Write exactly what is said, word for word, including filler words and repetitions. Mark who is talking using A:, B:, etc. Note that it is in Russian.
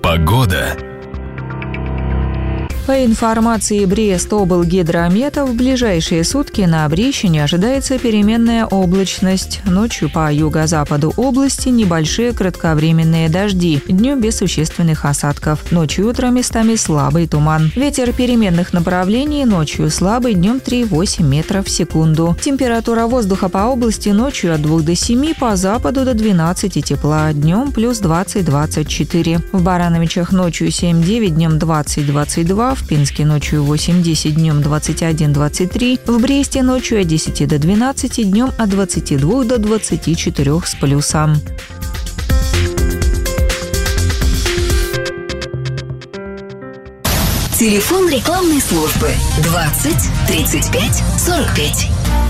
A: Погода.
B: По информации Брест-облгидромета, в ближайшие сутки на Брещине ожидается переменная облачность. Ночью по юго-западу области небольшие кратковременные дожди, днем без существенных осадков. Ночью и утром местами слабый туман. Ветер переменных направлений, ночью слабый, днем три-восемь метров в секунду. Температура воздуха по области ночью от двух до семи, по западу до двенадцати тепла, днем плюс двадцать-двадцать четыре. В Барановичах ночью семь-девять, днем двадцать-двадцать два, в Пинске ночью восемь-десять, днем двадцать один-двадцать три, в Бресте ночью от десяти до двенадцати, днем от двадцати двух до двадцати четырёх с плюсом.
C: Телефон рекламной службы двадцать тридцать пять сорок пять.